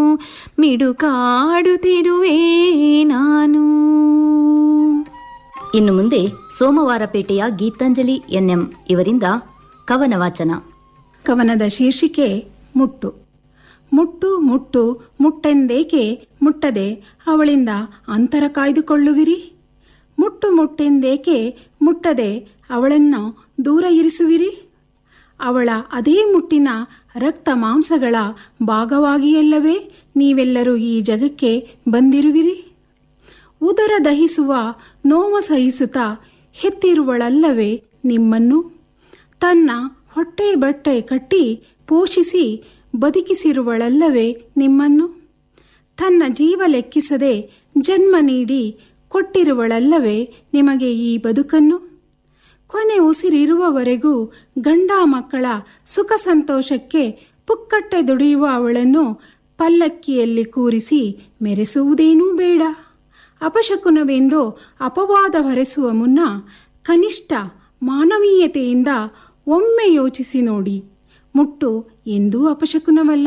ಮಿಡುಕಾಡುತ್ತಿರುವೆ ನಾನು. ಇನ್ನು ಮುಂದೆ ಸೋಮವಾರಪೇಟೆಯ ಗೀತಾಂಜಲಿ ಎನ್ಎಂ ಇವರಿಂದ ಕವನ ವಾಚನ. ಕವನದ ಶೀರ್ಷಿಕೆ ಮುಟ್ಟು. ಮುಟ್ಟು ಮುಟ್ಟು ಮುಟ್ಟೆಂದೇಕೆ ಮುಟ್ಟದೆ ಅವಳಿಂದ ಅಂತರ ಕಾಯ್ದುಕೊಳ್ಳುವಿರಿ? ಮುಟ್ಟು ಮುಟ್ಟೆಂದೇಕೆ ಮುಟ್ಟದೆ ಅವಳನ್ನು ದೂರ ಇರಿಸುವಿರಿ? ಅವಳ ಅದೇ ಮುಟ್ಟಿನ ರಕ್ತ ಮಾಂಸಗಳ ಭಾಗವಾಗಿಯಲ್ಲವೇ ನೀವೆಲ್ಲರೂ ಈ ಜಗಕ್ಕೆ ಬಂದಿರುವಿರಿ? ಉದರ ದಹಿಸುವ ನೋವ ಸಹಿಸುತ್ತಾ ಹೆತ್ತಿರುವಳಲ್ಲವೇ ನಿಮ್ಮನ್ನು? ತನ್ನ ಹೊಟ್ಟೆ ಬಟ್ಟೆ ಕಟ್ಟಿ ಪೋಷಿಸಿ ಬದುಕಿಸಿರುವಳಲ್ಲವೇ ನಿಮ್ಮನ್ನು? ತನ್ನ ಜೀವ ಲೆಕ್ಕಿಸದೆ ಜನ್ಮ ನೀಡಿ ಕೊಟ್ಟಿರುವಳಲ್ಲವೇ ನಿಮಗೆ ಈ ಬದುಕನ್ನು? ಕೊನೆ ಉಸಿರಿರುವವರೆಗೂ ಗಂಡ ಮಕ್ಕಳ ಸುಖ ಸಂತೋಷಕ್ಕೆ ಪುಕ್ಕಟ್ಟೆ ದುಡಿಯುವ ಅವಳನ್ನು ಪಲ್ಲಕ್ಕಿಯಲ್ಲಿ ಕೂರಿಸಿ ಮೆರೆಸುವುದೇನೂ ಬೇಡ. ಅಪಶಕುನವೆಂದು ಅಪವಾದ ಹೊರೆಸುವ ಮುನ್ನ ಕನಿಷ್ಠ ಮಾನವೀಯತೆಯಿಂದ ಒಮ್ಮೆ ಯೋಚಿಸಿ ನೋಡಿ. ಮುಟ್ಟು ಎಂದೂ ಅಪಶಕುನವಲ್ಲ.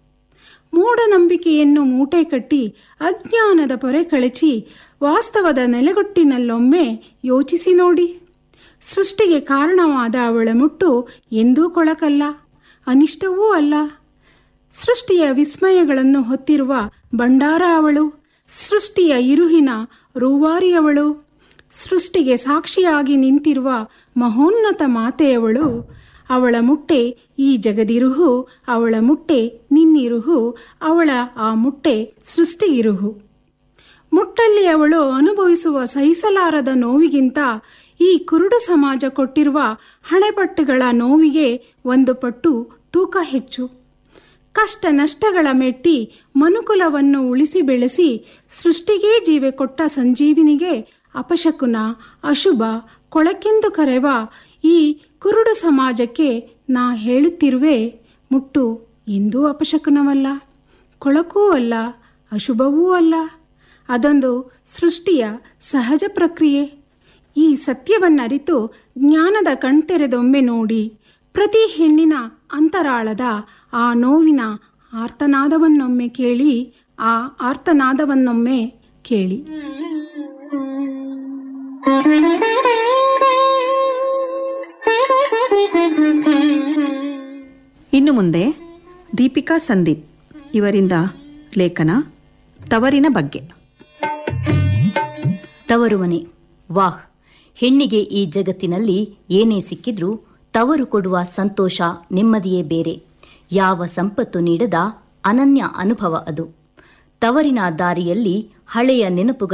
ಮೂಢನಂಬಿಕೆಯನ್ನು ಮೂಟೆ ಕಟ್ಟಿ ಅಜ್ಞಾನದ ಪೊರೆ ಕಳಚಿ ವಾಸ್ತವದ ನೆಲೆಗೊಟ್ಟಿನಲ್ಲೊಮ್ಮೆ ಯೋಚಿಸಿ ನೋಡಿ. ಸೃಷ್ಟಿಗೆ ಕಾರಣವಾದ ಅವಳ ಮುಟ್ಟು ಎಂದೂ ಕೊಳಕಲ್ಲ, ಅನಿಷ್ಟವೂ ಅಲ್ಲ. ಸೃಷ್ಟಿಯ ವಿಸ್ಮಯಗಳನ್ನು ಹೊತ್ತಿರುವ ಭಂಡಾರ ಅವಳು. ಸೃಷ್ಟಿಯ ಇರುಹಿನ ರೂವಾರಿಯವಳು. ಸೃಷ್ಟಿಗೆ ಸಾಕ್ಷಿಯಾಗಿ ನಿಂತಿರುವ ಮಹೋನ್ನತ ಮಾತೆಯವಳು. ಅವಳ ಮುಟ್ಟೆ ಈ ಜಗದಿರುಹು, ಅವಳ ಮುಟ್ಟೆ ನಿನ್ನಿರುಹು, ಅವಳ ಆ ಮುಟ್ಟೆ ಸೃಷ್ಟಿಗಿರುಹು. ಮುಟ್ಟಲ್ಲಿ ಅವಳು ಅನುಭವಿಸುವ ಸಹಿಸಲಾರದ ನೋವಿಗಿಂತ ಈ ಕುರುಡು ಸಮಾಜ ಕೊಟ್ಟಿರುವ ಹಣೆಪಟ್ಟುಗಳ ನೋವಿಗೆ ಒಂದು ಪಟ್ಟು ತೂಕ ಹೆಚ್ಚು. ಕಷ್ಟ ನಷ್ಟಗಳ ಮೆಟ್ಟಿ ಮನುಕುಲವನ್ನು ಉಳಿಸಿ ಬೆಳೆಸಿ ಸೃಷ್ಟಿಗೇ ಜೀವೆ ಕೊಟ್ಟ ಸಂಜೀವಿನಿಗೆ ಅಪಶಕುನ, ಅಶುಭ, ಕೊಳಕೆಂದು ಕರೆವ ಈ ಕುರುಡು ಸಮಾಜಕ್ಕೆ ನಾ ಹೇಳುತ್ತಿರುವೆ, ಮುಟ್ಟು ಎಂದೂ ಅಪಶಕುನವಲ್ಲ, ಕೊಳಕೂ ಅಲ್ಲ, ಅಶುಭವೂ ಅಲ್ಲ. ಅದೊಂದು ಸೃಷ್ಟಿಯ ಸಹಜ ಪ್ರಕ್ರಿಯೆ. ಈ ಸತ್ಯವನ್ನರಿತು ಜ್ಞಾನದ ಕಣ್ತೆರೆದೊಮ್ಮೆ ನೋಡಿ. ಪ್ರತಿ ಹೆಣ್ಣಿನ ಅಂತರಾಳದ ಆ ನೋವಿನ ಆರ್ತನಾದವನ್ನೊಮ್ಮೆ ಕೇಳಿ, ಆ ಆರ್ತನಾದವನ್ನೊಮ್ಮೆ ಕೇಳಿ. ಇನ್ನು ಮುಂದೆ ದೀಪಿಕಾ ಸಂದೀಪ್ ಇವರಿಂದ ಲೇಖನ ತವರಿನ ಬಗ್ಗೆ. ತವರು ಮನೆ. ವಾಹ್! ಹೆಣ್ಣಿಗೆ ಈ ಜಗತ್ತಿನಲ್ಲಿ ಏನೇ ಸಿಕ್ಕಿದ್ರೂ ತವರು ಕೊಡುವ ಸಂತೋಷ, ನೆಮ್ಮದಿಯೇ ಬೇರೆ. ಯಾವ ಸಂಪತ್ತು ನೀಡದ ಅನನ್ಯ ಅನುಭವ ಅದು. ತವರಿನ ದಾರಿಯಲ್ಲಿ ಹಳೆಯ ನೆನಪುಗಳ